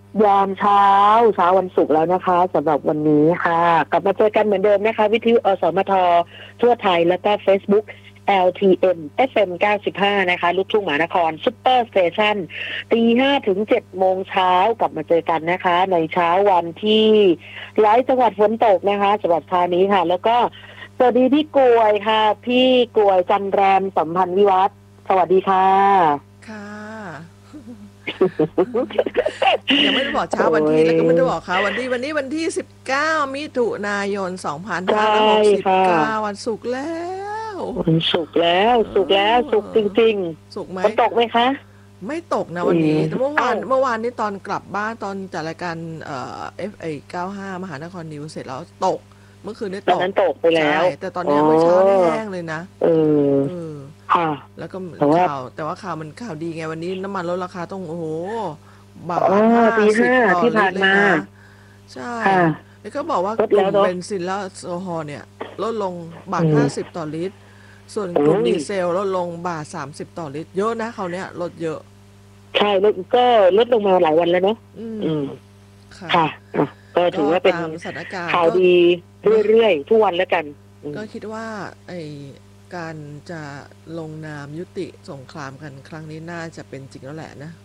ยามเช้าวันศุกร์แล้วนะคะสำหรับวันนี้ค่ะกลับมาเจอกันเหมือนเดิมนะคะวิทยุอสมททั่วไทยแล้วก็ Facebook LTM FM 95นะคะลูกทุ่งมหานครซุปเปอร์สเตชัน5 ถึง 7 โมงเช้ากลับมาเจอกันนะคะในเช้าวันที่หลายจังหวัดฝนตกนะคะจังหวัดทานี้ค่ะแล้วก็สวัสดีพี่กลวยค่ะพี่กลวยจันแรมสัมพันธ์วิวัฒน์สวัสดีค่ะค่ะยังไม่ได้บอกเช้าวันที่แล้วก็ไม่ได้บอกค่ะวันนี้วันที่19 มิถุนายนใช่ค่ะ 2569วันศุกร์แล้ววันศุกร์แล้วศุกร์แล้วศุกร์จริงศุกร์ไหมๆฝนตกไหมคะไม่ตกนะวันนี้แต่เมื่อวาอ้าวนเมื่อวานนี้ตอนกลับบ้านตอนจัดรายการFA95มหานครนิวส์เสร็จแล้วตกเมื่อคืนนี้ตกตอนนั้นตกไปแล้ใช่วแต่ตอนอ๋อนี้เมื่อเช้านี่แห้งเลยนะเออเออค่ะแล้วก็แต่ว่าแต่ว่าข่าวมันข่าวดีไงวันนี้น้ำมันลดราคาต้องโอ้โหบาอ๋อทห้าตีห้าสิบต่อที่ลิตรเลยผ่านมานะใช่ค่ะแล้วก็บอกว่าลดกลุ่มแล้วเนาะเบนซินและโซฮอล์เนี่ยลดลงบาอืท50 มต่อลิตรส่วนโอ้กลุ่มยดีเซลลดลงบาท30ต่อลิตรเยอะนะเขาวเนี้ยลดเยอะใช่ลดก็ลดลงมาหลายวันแล้วเนาะอืมอืมค่ะค่ะอ่ะก็ก็ถือว่าเป็นตามสถานการณ์ข่าวก็ดีเนอะเรื่อยๆทุกวันแล้วกันอืมก็คิดว่าไอการจะลงนามยุติสงครามกันครั้งนี้น่าจะเป็นจริงแล้วแหละนะ